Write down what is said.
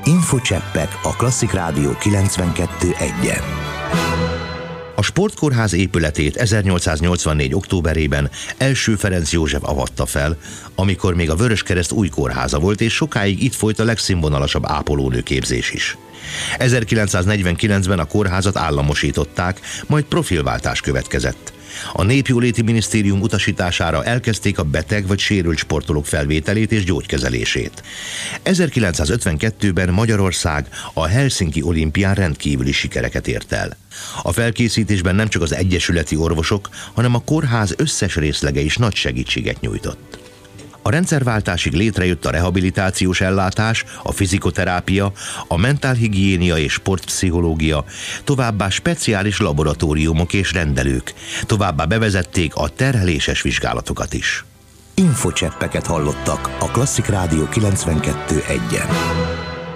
Infocseppek a Klasszik Rádió 92.1-en. A Sportkórház épületét 1884. októberében első Ferenc József avatta fel, amikor még a Vöröskereszt új kórháza volt, és sokáig itt folyt a legszínvonalasabb ápolónőképzés is. 1949-ben a kórházat államosították, majd profilváltás következett. A Népjóléti Minisztérium utasítására elkezdték a beteg vagy sérült sportolók felvételét és gyógykezelését. 1952-ben Magyarország a Helsinki olimpián rendkívüli sikereket ért el. A felkészítésben nem csak az egyesületi orvosok, hanem a kórház összes részlege is nagy segítséget nyújtott. A rendszerváltásig létrejött a rehabilitációs ellátás, a fizikoterápia, a mentálhigiénia és sportpszichológia, továbbá speciális laboratóriumok és rendelők, továbbá bevezették a terheléses vizsgálatokat is. Infocseppeket hallottak a Klasszik Rádió 92.1-en.